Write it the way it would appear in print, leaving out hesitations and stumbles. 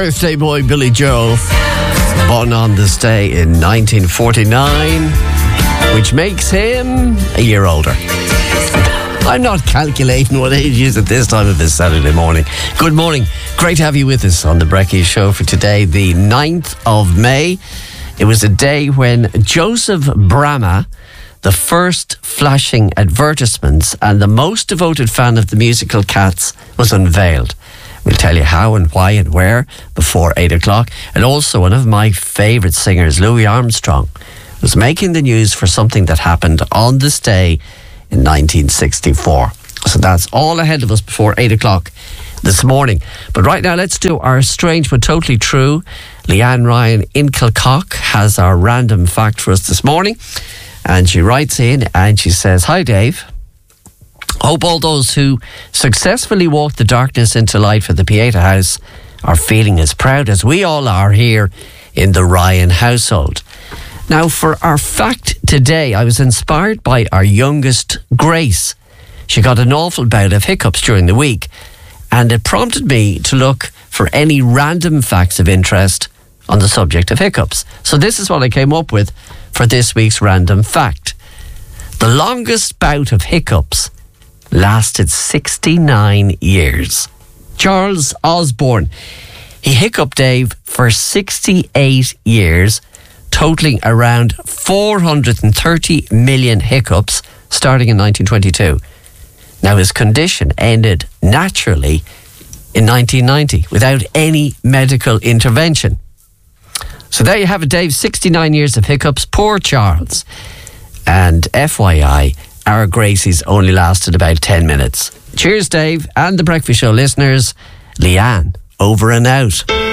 birthday boy Billy Joel, born on this day in 1949, which makes him a year older. I'm not calculating what age he is at this time of this Saturday morning. Good morning. Great to have you with us on the Brekkie Show for today, the 9th of May. It was a day when Joseph Bramah, the first flashing advertisements and the most devoted fan of the musical Cats, was unveiled. We'll tell you how and why and where before 8 o'clock. And also one of my favourite singers, Louis Armstrong, was making the news for something that happened on this day in 1964. So that's all ahead of us before 8 o'clock this morning. But right now, let's do our strange but totally true. Leanne Ryan in Kilcock has our random fact for us this morning. And she writes in and she says, "Hi Dave. Hope all those who successfully walked the darkness into light for the Pieta House are feeling as proud as we all are here in the Ryan household." Now, for our fact today, I was inspired by our youngest, Grace. She got an awful bout of hiccups during the week, and it prompted me to look for any random facts of interest on the subject of hiccups. So this is what I came up with for this week's random fact. The longest bout of hiccups lasted 69 years. Charles Osborne. He hiccuped, Dave, for 68 years, totaling around 430 million hiccups starting in 1922. Now, his condition ended naturally in 1990 without any medical intervention. So there you have it, Dave. 69 years of hiccups. Poor Charles. And FYI, our Gracie's only lasted about 10 minutes. Cheers, Dave, and the Breakfast Show listeners. Leanne, over and out.